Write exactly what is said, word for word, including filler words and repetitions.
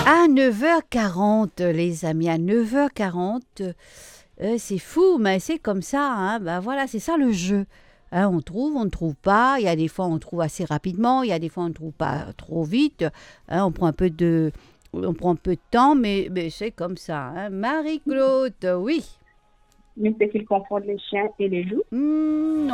À neuf heures quarante, les amis, à neuf heures quarante, euh, c'est fou, mais c'est comme ça, hein. Ben voilà, c'est ça le jeu. Hein, on trouve, on ne trouve pas. Il y a des fois, on trouve assez rapidement. Il y a des fois, on ne trouve pas trop vite. Hein, on prend un peu de, on prend un peu de temps, mais, mais c'est comme ça. Hein. Marie-Claude, oui. Mais c'est qu'ils confondent les chiens et les loups. Hmm,